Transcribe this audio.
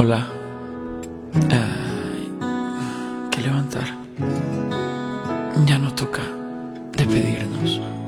Hola. Hay que levantar. Ya nos toca despedirnos.